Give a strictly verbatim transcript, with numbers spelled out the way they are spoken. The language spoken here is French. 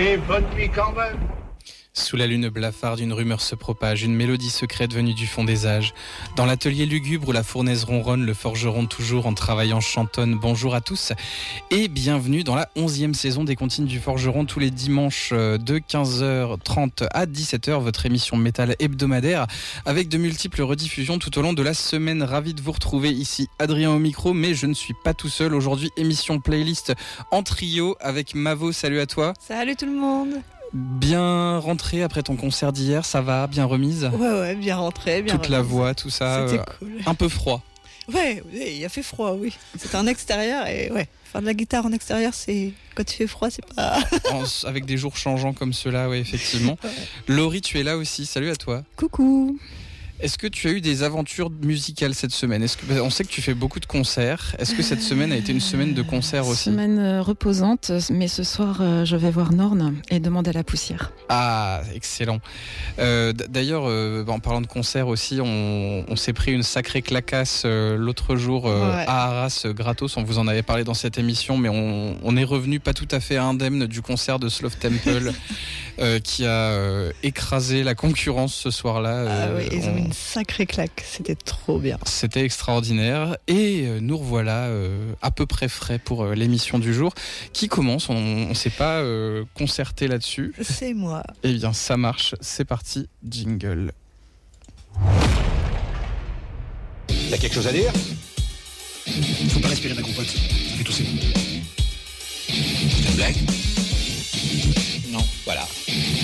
Et bonne nuit quand même. Sous la lune blafarde, une rumeur se propage, une mélodie secrète venue du fond des âges. Dans l'atelier lugubre où la fournaise ronronne, le forgeron toujours en travaillant chantonne. Bonjour à tous et bienvenue dans la onzième saison des Comptines du Forgeron, tous les dimanches de quinze heures trente à dix-sept heures, votre émission métal hebdomadaire avec de multiples rediffusions tout au long de la semaine. Ravi de vous retrouver ici, Adrien au micro, mais je ne suis pas tout seul. Aujourd'hui, émission playlist en trio avec Mavo. Salut à toi. Salut tout le monde. Bien rentré après ton concert d'hier, ça va, bien remise? Ouais, ouais, bien rentré, bien Toute remise. la voix, tout ça, C'était euh, cool. un peu froid. Ouais, ouais, il a fait froid, oui. C'était en extérieur et ouais, faire de la guitare en extérieur, c'est quand il fait froid, c'est pas. En- avec des jours changeants comme ceux-là, ouais, effectivement. Ouais. Laurie, tu es là aussi, salut à toi. Coucou. Est-ce que tu as eu des aventures musicales cette semaine? Est-ce que, on sait que tu fais beaucoup de concerts. Est-ce que cette semaine a été une semaine de concerts aussi? Semaine euh, reposante, mais ce soir, euh, je vais voir Norne et demander à la poussière. Ah, excellent. Euh, d- d'ailleurs, euh, en parlant de concerts aussi, on, on s'est pris une sacrée clacasse euh, l'autre jour euh, Ouais. à Arras, euh, gratos. On vous en avait parlé dans cette émission, mais on, on est revenu pas tout à fait indemne du concert de Sloth Temple euh, qui a euh, écrasé la concurrence ce soir-là. Ah Euh, ouais, ils ont on- mis une sacrée claque, c'était trop bien. C'était extraordinaire et euh, nous revoilà euh, à peu près frais pour euh, l'émission du jour qui commence. On ne s'est pas euh, concerté là-dessus. C'est moi. Eh bien, ça marche. C'est parti. Jingle. T'as quelque chose à dire? Faut pas respirer ma compote, ça fait tousser. C'est une blague? Non. Voilà.